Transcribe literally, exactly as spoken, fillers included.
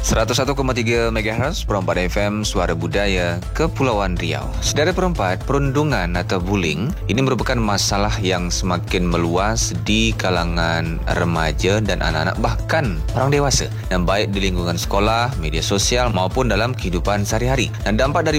seratus satu koma tiga megahertz Perempat F M Suara Budaya Kepulauan Riau. Saudara perempat, perundungan atau bullying ini merupakan masalah yang semakin meluas di kalangan remaja dan anak-anak, bahkan orang dewasa, dan baik di lingkungan sekolah, media sosial maupun dalam kehidupan sehari-hari. Dan dampak dari